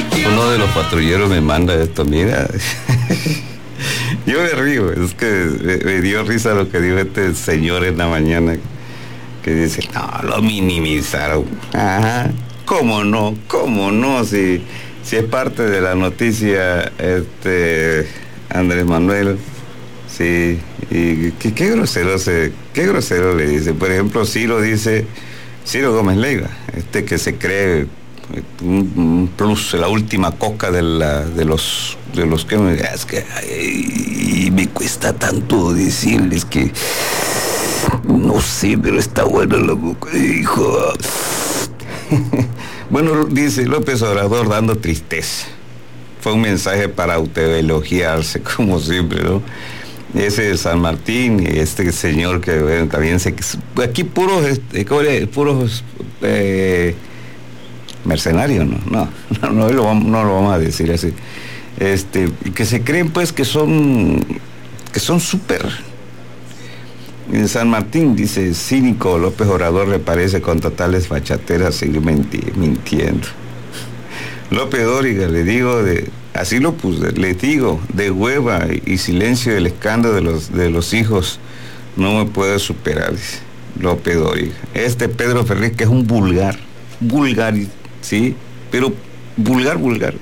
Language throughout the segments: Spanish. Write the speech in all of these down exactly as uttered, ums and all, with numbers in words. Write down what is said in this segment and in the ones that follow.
Uno de los patrulleros me manda esto, mira. Yo me río, es que me, me dio risa lo que dijo este señor en la mañana, que dice, no, lo minimizaron. Ajá, ¿cómo no? ¿Cómo no? Si, si es parte de la noticia, este, Andrés Manuel, sí, y qué, qué grosero se, qué grosero le dice. Por ejemplo, Ciro dice, Ciro Gómez Leiva, este que se cree un, un plus, la última coca de la, de los de los que me, es que ay, me cuesta tanto decirles que no sé, pero está buena la boca, hijo. Bueno, dice López Obrador dando tristeza. Fue un mensaje para autoelogiarse, como siempre, ¿no? Ese de San Martín y este señor que bueno, también se... Aquí puros, este, puros eh, mercenarios, ¿no? No, no, no, lo vamos, no lo vamos a decir así. Este, que se creen pues que son que son súper. En San Martín dice, cínico López Obrador le parece con totales fachateras seguir menti- mintiendo. López Dóriga, le digo, de, así lo puse, le digo, de hueva y silencio del escándalo de los, de los hijos, no me puede superar, dice López Dóriga. Este Pedro Ferriz, que es un vulgar, vulgar, sí, pero vulgar, vulgar.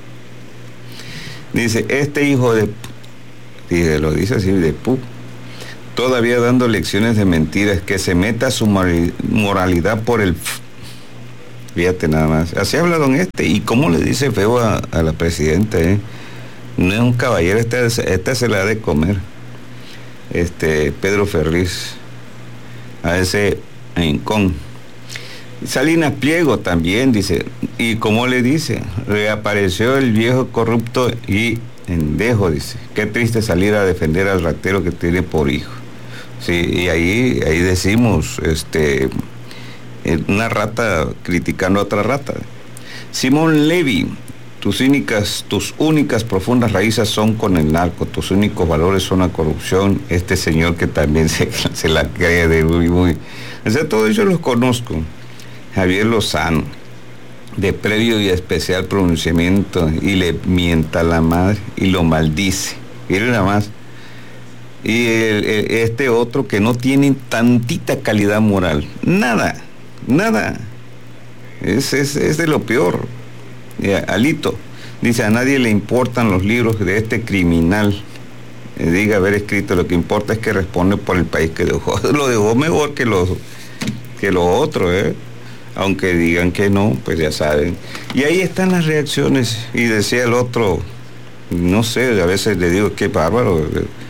Dice, este hijo de... Dice, lo dice así, de pu. Todavía dando lecciones de mentiras, que se meta su moralidad por el... Fíjate nada más. Así habla don este. ¿Y cómo le dice feo a, a la presidenta? Eh? No es un caballero, esta, esta se la ha de comer. Este, Pedro Ferriz. A ese hincón. Salinas Pliego también dice, y como le dice, reapareció el viejo corrupto y endejo, dice, qué triste salir a defender al ratero que tiene por hijo. Sí, y ahí, ahí decimos, este, una rata criticando a otra rata. Simón Levy, tus únicas, tus únicas profundas raíces son con el narco, tus únicos valores son la corrupción, este señor que también se, se la cree de muy, muy, o sea, todos ellos los conozco. Javier Lozano, de previo y especial pronunciamiento, y le mienta a la madre y lo maldice. Miren nada más. Y el, el, este otro que no tiene tantita calidad moral. Nada, nada. Es, es, es de lo peor. Ya, Alito, dice, a nadie le importan los libros de este criminal. Eh, diga haber escrito, lo que importa es que responde por el país que dejó. Lo dejó mejor que lo, que lo otro, ¿eh? Aunque digan que no, pues ya saben. Y ahí están las reacciones. Y decía el otro, no sé, a veces le digo, qué bárbaro.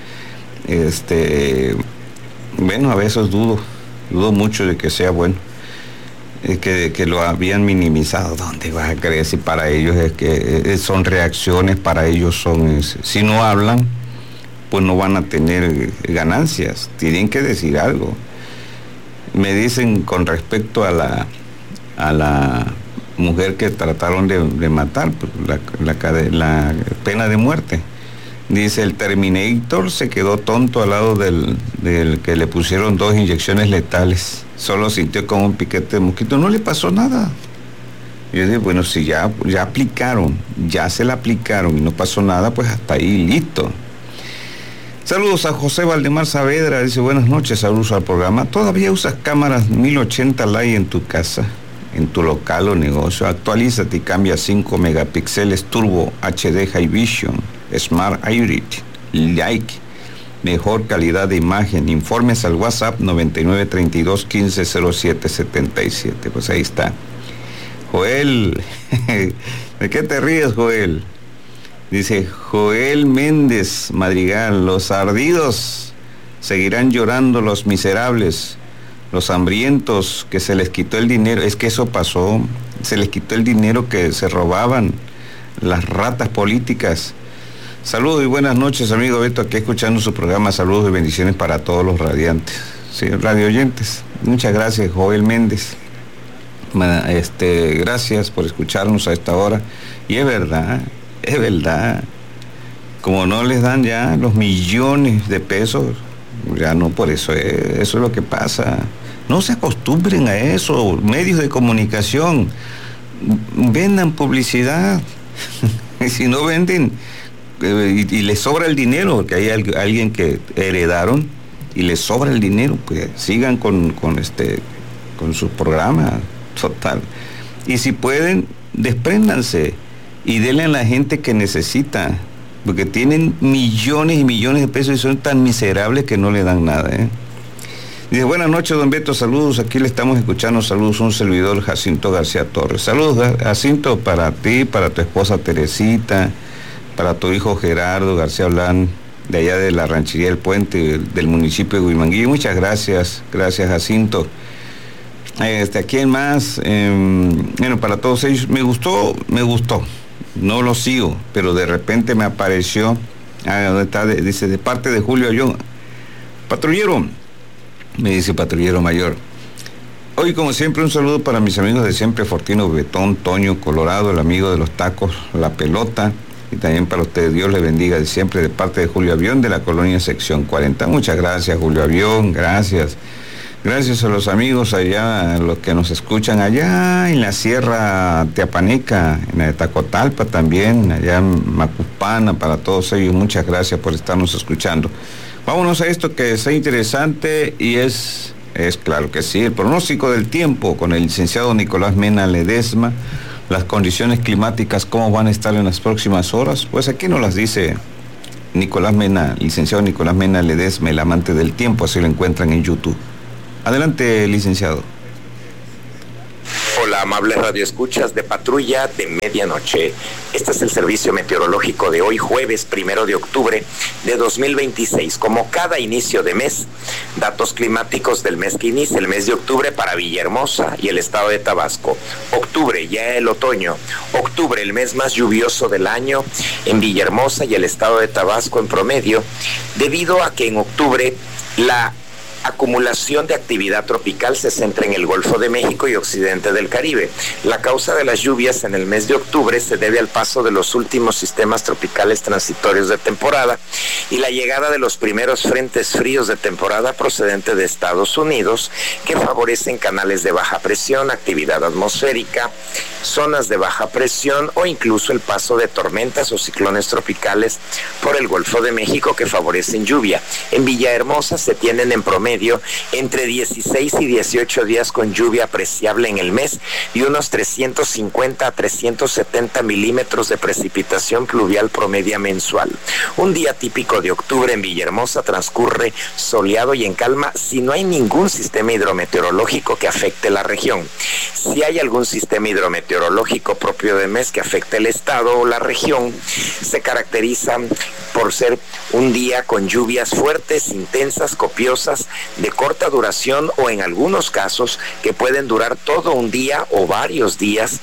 Este, bueno, a veces dudo, dudo mucho de que sea bueno. Es que, que lo habían minimizado. ¿Dónde vas a creer si para ellos es que son reacciones, para ellos son, si no hablan, pues no van a tener ganancias, tienen que decir algo. Me dicen con respecto a la a la mujer que trataron de, de matar, la, la, la pena de muerte. Dice, el Terminator se quedó tonto al lado del, del que le pusieron dos inyecciones letales. Solo sintió como un piquete de mosquito, no le pasó nada. Y yo digo, bueno, si ya, ya aplicaron, ya se la aplicaron y no pasó nada, pues hasta ahí, listo. Saludos a José Valdemar Saavedra, dice, buenas noches, saludos al programa. ¿Todavía usas cámaras mil ochenta Lite en tu casa, en tu local o negocio? Actualízate y cambia cinco megapíxeles Turbo H D High Vision Smart Hybrid Like, mejor calidad de imagen. Informes al WhatsApp noventa y nueve treinta y dos quince cero siete setenta y siete. Pues ahí está. Joel, ¿de qué te ríes, Joel? Dice Joel Méndez Madrigal, los ardidos seguirán llorando, los miserables, los hambrientos que se les quitó el dinero. Es que eso pasó, se les quitó el dinero que se robaban las ratas políticas. Saludos y buenas noches, amigo Beto, aquí escuchando su programa. Saludos y bendiciones para todos los radiantes, sí, radio oyentes. Muchas gracias, Joel Méndez. Este, gracias por escucharnos a esta hora. Y es verdad, es verdad, como no les dan ya los millones de pesos, ya no, por eso es, eso es lo que pasa. No se acostumbren a eso, medios de comunicación, vendan publicidad. Y si no venden eh, y, y les sobra el dinero, porque hay al, alguien que heredaron y les sobra el dinero, pues sigan con, con este con su programa total. Y si pueden, despréndanse y denle a la gente que necesita, porque tienen millones y millones de pesos y son tan miserables que no le dan nada, ¿eh? Dice, buenas noches, don Beto, saludos, aquí le estamos escuchando, saludos, un servidor, Jacinto García Torres. Saludos, Jacinto, para ti, para tu esposa Teresita, para tu hijo Gerardo García Blan, de allá de la ranchería del Puente, del municipio de Huimanguillo. Muchas gracias, gracias, Jacinto. Este, ¿a quién más? Eh, bueno, para todos ellos, me gustó, me gustó, no lo sigo, pero de repente me apareció, ah, ¿dónde está? De, dice, de parte de Julio Ayón, patrullero, me dice patrullero mayor. Hoy, como siempre, un saludo para mis amigos de siempre, Fortino Betón, Toño Colorado, el amigo de los tacos, La Pelota, y también para ustedes, Dios les bendiga de siempre, de parte de Julio Avión, de la colonia sección cuarenta. Muchas gracias, Julio Avión, gracias. Gracias a los amigos allá, a los que nos escuchan allá en la Sierra Teapaneca, en la de Tacotalpa también, allá en Macuspana, para todos ellos, muchas gracias por estarnos escuchando. Vámonos a esto que es interesante y es, es claro que sí, el pronóstico del tiempo con el licenciado Nicolás Mena Ledesma, las condiciones climáticas, cómo van a estar en las próximas horas, pues aquí nos las dice Nicolás Mena, licenciado Nicolás Mena Ledesma, el amante del tiempo, así lo encuentran en YouTube. Adelante, licenciado. Hola, amables radioescuchas de Patrulla de Medianoche. Este es el servicio meteorológico de hoy, jueves primero de octubre de dos mil veintiséis. Como cada inicio de mes, datos climáticos del mes que inicia, el mes de octubre para Villahermosa y el estado de Tabasco. Octubre, ya el otoño. Octubre, el mes más lluvioso del año en Villahermosa y el estado de Tabasco en promedio, debido a que en octubre la acumulación de actividad tropical se centra en el Golfo de México y occidente del Caribe. La causa de las lluvias en el mes de octubre se debe al paso de los últimos sistemas tropicales transitorios de temporada y la llegada de los primeros frentes fríos de temporada procedente de Estados Unidos, que favorecen canales de baja presión, actividad atmosférica, zonas de baja presión o incluso el paso de tormentas o ciclones tropicales por el Golfo de México que favorecen lluvia. En Villahermosa se tienen en promedio entre dieciséis y dieciocho días con lluvia apreciable en el mes y unos trescientos cincuenta a trescientos setenta milímetros de precipitación pluvial promedia mensual. Un día típico de octubre en Villahermosa transcurre soleado y en calma si no hay ningún sistema hidrometeorológico que afecte la región. Si hay algún sistema hidrometeorológico propio de mes que afecte el estado o la región, se caracteriza por ser un día con lluvias fuertes, intensas, copiosas, de corta duración o en algunos casos que pueden durar todo un día o varios días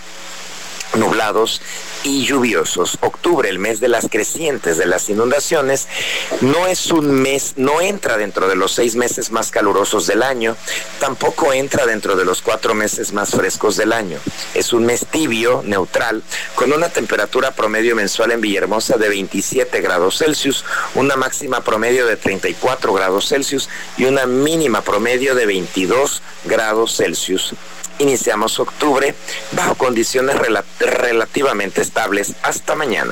nublados y lluviosos. Octubre, el mes de las crecientes, de las inundaciones, no es un mes, no entra dentro de los seis meses más calurosos del año, tampoco entra dentro de los cuatro meses más frescos del año. Es un mes tibio, neutral, con una temperatura promedio mensual en Villahermosa de veintisiete grados Celsius, una máxima promedio de treinta y cuatro grados Celsius y una mínima promedio de veintidós grados Celsius. Iniciamos octubre bajo condiciones rel- relativamente estables. Hasta mañana.